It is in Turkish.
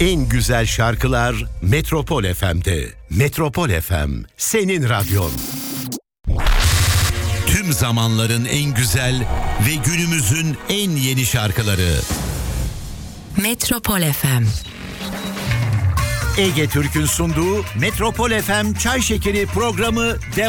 En güzel şarkılar Metropol FM'de. Metropol FM, senin radyon. Tüm zamanların en güzel ve günümüzün en yeni şarkıları. Metropol FM. Ege Türk'ün sunduğu Metropol FM Çay Şekeri programı